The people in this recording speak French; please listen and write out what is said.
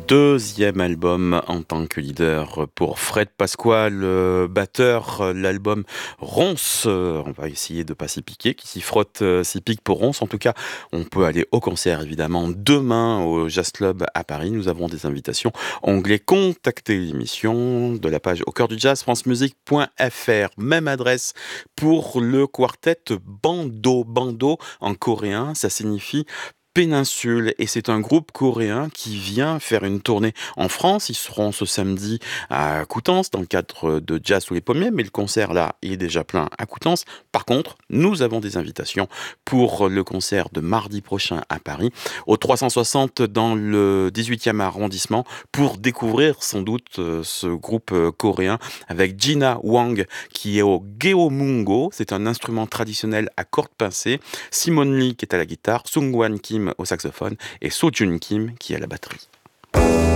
Deuxième album en tant que leader pour Fred Pasquale, batteur. L'album Ronce, on va essayer de pas s'y piquer, qui s'y frotte s'y pique pour Ronce. En tout cas, on peut aller au concert évidemment demain au Jazz Club à Paris. Nous avons des invitations. Onglet contacter l'émission de la page au cœur du jazz, francemusique.fr. Même adresse pour le quartet Bando. Bando en coréen, ça signifie péninsule, et c'est un groupe coréen qui vient faire une tournée en France. Ils seront ce samedi à Coutances dans le cadre de Jazz sous les pommiers, mais le concert là il est déjà plein à Coutances. Par contre, nous avons des invitations pour le concert de mardi prochain à Paris, au 360 dans le 18e arrondissement, pour découvrir sans doute ce groupe coréen avec Gina Wang qui est au geomungo, c'est un instrument traditionnel à cordes pincées, Simone Lee qui est à la guitare, Sungwan Kim au saxophone et So Jun Kim qui est à la batterie.